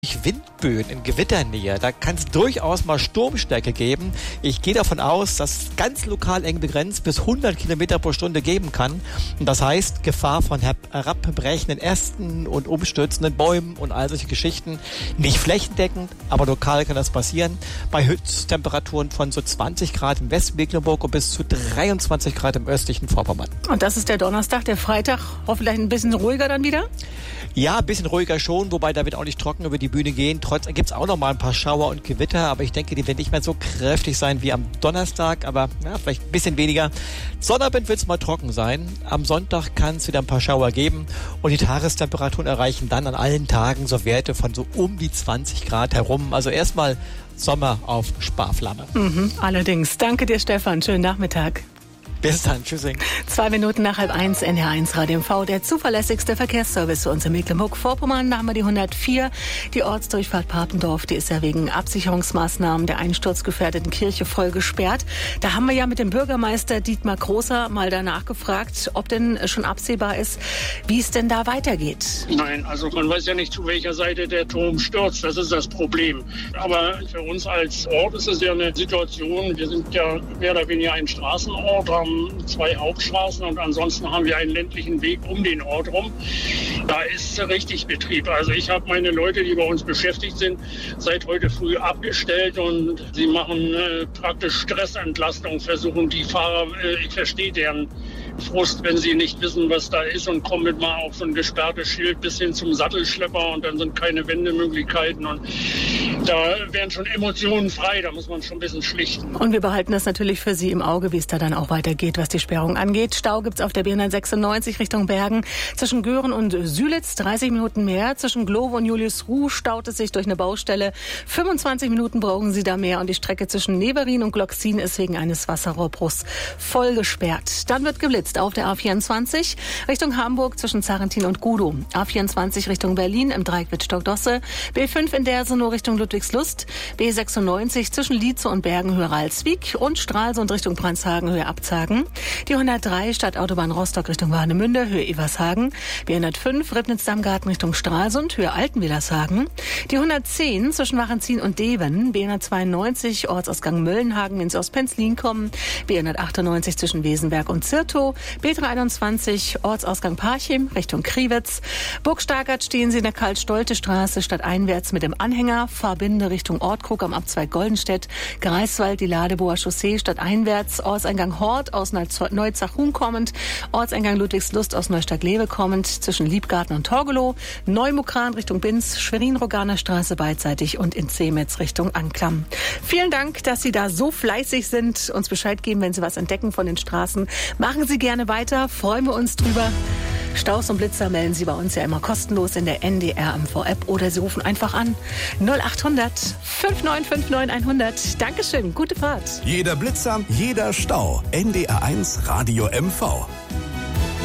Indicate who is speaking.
Speaker 1: Windböen in Gewitternähe. Da kann es durchaus mal Sturmstärke geben. Ich gehe davon aus, dass es ganz lokal eng begrenzt bis 100 Kilometer pro Stunde geben kann. Und das heißt, Gefahr von herabbrechenden Ästen und umstürzenden Bäumen und all solche Geschichten. Nicht flächendeckend, aber lokal kann das passieren. Bei Höchsttemperaturen von so 20 Grad im Westmecklenburg und bis zu 23 Grad im östlichen Vorpommern.
Speaker 2: Und das ist der Donnerstag, der Freitag. Hoffentlich ein bisschen ruhiger dann wieder?
Speaker 1: Ja, ein bisschen ruhiger schon, wobei da wird auch nicht trocken über die Bühne gehen. Trotzdem gibt es auch noch mal ein paar Schauer und Gewitter, aber ich denke, die werden nicht mehr so kräftig sein wie am Donnerstag, aber ja, vielleicht ein bisschen weniger. Sonnabend wird es mal trocken sein. Am Sonntag kann es wieder ein paar Schauer geben und die Tagestemperaturen erreichen dann an allen Tagen so Werte von so um die 20 Grad herum. Also erstmal Sommer auf Sparflamme.
Speaker 2: Allerdings. Danke dir, Stefan. Schönen Nachmittag.
Speaker 1: Bis dann, tschüssing.
Speaker 2: 2 Minuten nach 12:30, NDR1 Radio MV, der zuverlässigste Verkehrsservice für uns in Mecklenburg-Vorpommern. Da haben wir die 104, die Ortsdurchfahrt Papendorf, die ist ja wegen Absicherungsmaßnahmen der einsturzgefährdeten Kirche voll gesperrt. Da haben wir ja mit dem Bürgermeister Dietmar Großer mal danach gefragt, ob denn schon absehbar ist, wie es denn da weitergeht.
Speaker 3: Nein, also man weiß ja nicht, zu welcher Seite der Turm stürzt, das ist das Problem. Aber für uns als Ort ist es ja eine Situation, wir sind ja mehr oder weniger ein Straßenort, haben 2 Hauptstraßen und ansonsten haben wir einen ländlichen Weg um den Ort rum. Da ist richtig Betrieb. Also ich habe meine Leute, die bei uns beschäftigt sind, seit heute früh abgestellt und sie machen praktisch Stressentlastung, versuchen die Fahrer, ich verstehe deren Frust, wenn sie nicht wissen, was da ist und kommen mit mal auf so ein gesperrtes Schild bis hin zum Sattelschlepper und dann sind keine Wendemöglichkeiten und da werden schon Emotionen frei, da muss man schon ein bisschen schlichten.
Speaker 2: Und wir behalten das natürlich für Sie im Auge, wie es da dann auch weitergeht, was die Sperrung angeht. Stau gibt's auf der B196 Richtung Bergen zwischen Göhren und Sülitz, 30 Minuten mehr. Zwischen Glowe und Juliusruh staut es sich durch eine Baustelle. 25 Minuten brauchen Sie da mehr und die Strecke zwischen Neverin und Glocksin ist wegen eines Wasserrohrbruchs voll gesperrt. Dann wird geblitzt auf der A24 Richtung Hamburg zwischen Zarentin und Gudow. A24 Richtung Berlin im Dreieck Wittstock-Dosse. B5 in Dersenow Richtung Ludwigslust. B96 zwischen Lietze und Bergen Höhe Ralswiek und Stralsund Richtung Pranshagen Höhe Abzagen. Die 103 Stadtautobahn Rostock Richtung Warnemünde Höhe Evershagen. B105 Ribnitz-Dammgarten Richtung Stralsund Höhe Altenwilershagen. Die 110 zwischen Wachenziehen und Deven. B192 Ortsausgang Möllenhagen ins Ostpenzlin kommen. B198 zwischen Wesenberg und Zirtow. B321 Ortsausgang Parchim Richtung Kriwitz. Burgstargard stehen Sie in der Karl-Stolte-Straße stadteinwärts mit dem Anhänger. Fahrbinde Richtung Ortkrug am Abzweig Goldenstedt. Greifswald die Ladeboer Chaussee stadteinwärts. Ortseingang Hort aus Neuzach-Huhn kommend. Ortseingang Ludwigslust aus Neustadt-Lewe kommend. Zwischen Liebgarten und Torgelow. Neumukran Richtung Binz. Schwerin-Roganer Straße beidseitig und in Zemetz Richtung Anklam. Vielen Dank, dass Sie da so fleißig sind. Uns Bescheid geben, wenn Sie was entdecken von den Straßen. Machen Sie gerne weiter, freuen wir uns drüber. Staus und Blitzer melden Sie bei uns ja immer kostenlos in der NDR MV-App oder Sie rufen einfach an 0800 5959 100. Dankeschön, gute Fahrt.
Speaker 4: Jeder Blitzer, jeder Stau. NDR1 Radio MV.